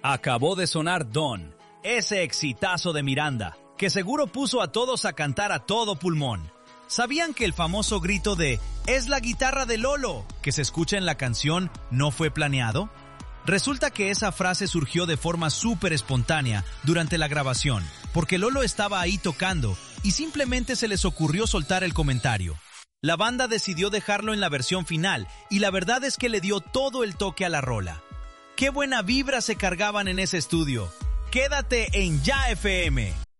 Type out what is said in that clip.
Acabó de sonar Don, ese exitazo de Miranda, que seguro puso a todos a cantar a todo pulmón. ¿Sabían que el famoso grito de "es la guitarra de Lolo" que se escucha en la canción no fue planeado? Resulta que esa frase surgió de forma súper espontánea durante la grabación, porque Lolo estaba ahí tocando y simplemente se les ocurrió soltar el comentario. La banda decidió dejarlo en la versión final y la verdad es que le dio todo el toque a la rola. ¡Qué buena vibra se cargaban en ese estudio! Quédate en Ya FM.